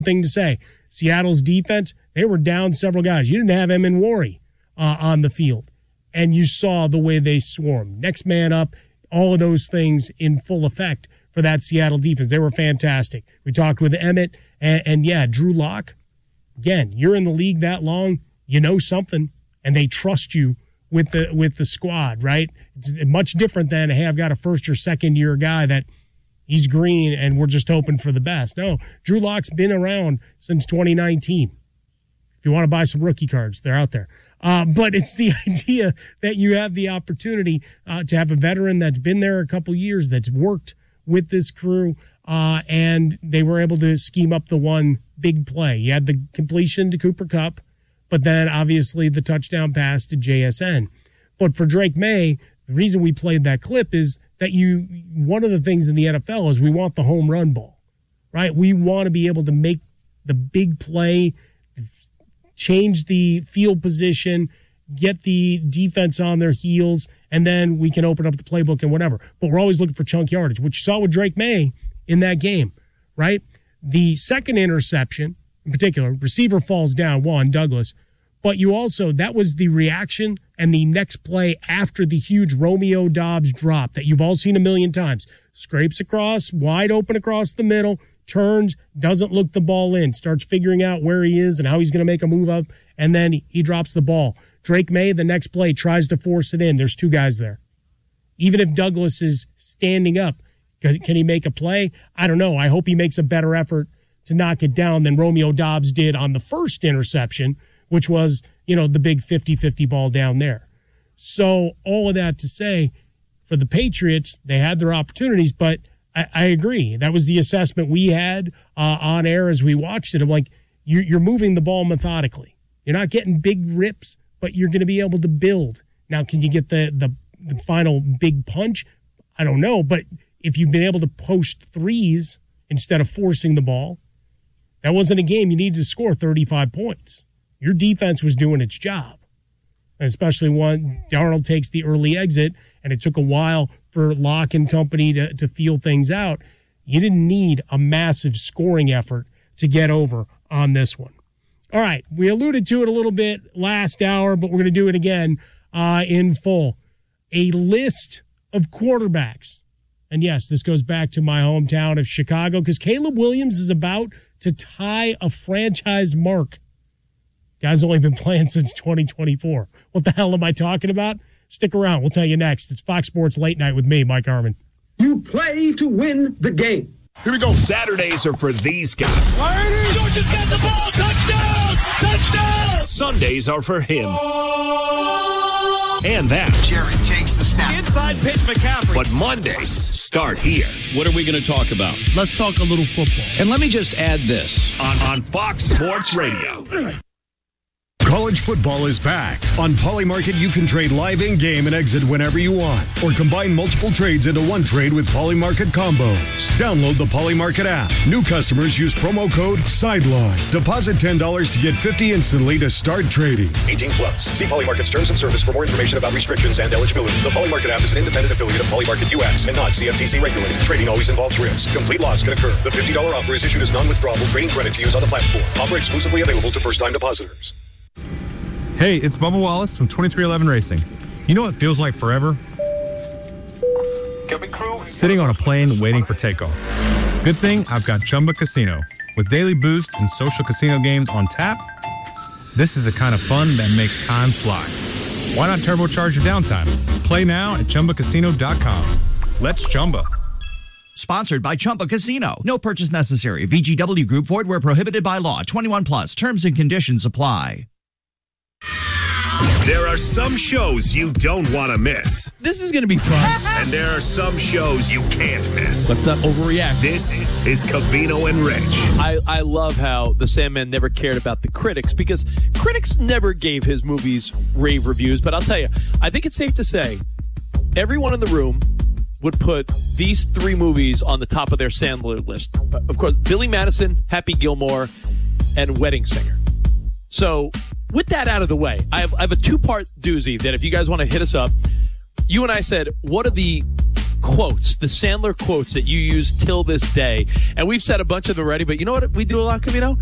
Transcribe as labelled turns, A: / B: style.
A: thing to say. Seattle's defense, they were down several guys. You didn't have Eminwari on the field, and you saw the way they swarmed. Next man up, all of those things in full effect for that Seattle defense. They were fantastic. We talked with Emmett, and Drew Lock. Again, you're in the league that long, you know something, and they trust you with the squad, right? It's much different than, hey, I've got a first or second year guy that he's green and we're just hoping for the best. No, Drew Lock's been around since 2019. If you want to buy some rookie cards, they're out there. But it's the idea that you have the opportunity to have a veteran that's been there a couple years, that's worked with this crew, and they were able to scheme up the one big play. You had the completion to Cooper Kupp, but then obviously the touchdown pass to JSN. But for Drake May, the reason we played that clip is that one of the things in the NFL is we want the home run ball, right? We want to be able to make the big play, change the field position, get the defense on their heels, and then we can open up the playbook and whatever. But we're always looking for chunk yardage, which you saw with Drake May in that game, right? The second interception, in particular, receiver falls down, Douglas, but that was the reaction and the next play after the huge Romeo Doubs drop that you've all seen a million times. Scrapes across, wide open across the middle, turns, doesn't look the ball in, starts figuring out where he is and how he's going to make a move up, and then he drops the ball. Drake May, the next play, tries to force it in. There's two guys there. Even if Douglas is standing up, can he make a play? I don't know. I hope he makes a better effort to knock it down than Romeo Doubs did on the first interception, which was, the big 50-50 ball down there. So all of that to say, for the Patriots, they had their opportunities, but I agree. That was the assessment we had on air as we watched it. I'm like, you're moving the ball methodically. You're not getting big rips, but you're going to be able to build. Now, can you get the final big punch? I don't know, but if you've been able to post threes instead of forcing the ball, that wasn't a game you needed to score 35 points. Your defense was doing its job, and especially when Darnold takes the early exit, and it took a while for Locke and company to feel things out. You didn't need a massive scoring effort to get over on this one. All right, we alluded to it a little bit last hour, but we're going to do it again in full. A list of quarterbacks. And yes, this goes back to my hometown of Chicago, because Caleb Williams is about to tie a franchise mark. Guy's only been playing since 2024. What the hell am I talking about? Stick around. We'll tell you next. It's Fox Sports Late Night with me, Mike Harmon.
B: You play to win the game.
C: Here we go. Saturdays are for these guys.
D: Georgia's got the ball. Touchdown! Touchdown!
C: Sundays are for him. And that.
D: Jerry takes the snap. Inside pitch, McCaffrey.
C: But Mondays start here.
E: What are we going to talk about?
A: Let's talk a little football.
E: And let me just add this.
C: On Fox Sports Radio.
F: College football is back. On Polymarket, you can trade live in-game and exit whenever you want, or combine multiple trades into one trade with Polymarket combos. Download the Polymarket app. New customers use promo code SIDELINE. Deposit $10 to get $50 instantly to start trading.
G: 18 plus. See Polymarket's terms and service for more information about restrictions and eligibility. The Polymarket app is an independent affiliate of Polymarket US and not CFTC regulated. Trading always involves risk. Complete loss can occur. The $50 offer is issued as non-withdrawable trading credit to use on the platform. Offer exclusively available to first-time depositors.
H: Hey, it's Bubba Wallace from 2311 Racing. You know what feels like forever? Sitting on a plane waiting for takeoff. Good thing I've got Chumba Casino. With daily boost and social casino games on tap, this is the kind of fun that makes time fly. Why not turbocharge your downtime? Play now at ChumbaCasino.com. Let's Chumba.
I: Sponsored by Chumba Casino. No purchase necessary. VGW Group. Void where prohibited by law. 21 plus. Terms and conditions apply.
C: There are some shows you don't want to miss.
J: This is going to be fun.
C: And there are some shows you can't miss.
J: Let's not overreact.
C: This is Covino and Rich.
J: I love how the Sandman never cared about the critics, because critics never gave his movies rave reviews. But I'll tell you, I think it's safe to say everyone in the room would put these three movies on the top of their Sandler list. Of course, Billy Madison, Happy Gilmore, and Wedding Singer. So with that out of the way, I have a two-part doozy that if you guys want to hit us up, you and I said, what are the quotes, the Sandler quotes that you use till this day. And we've said a bunch of them already, but you know what we do a lot, Covino?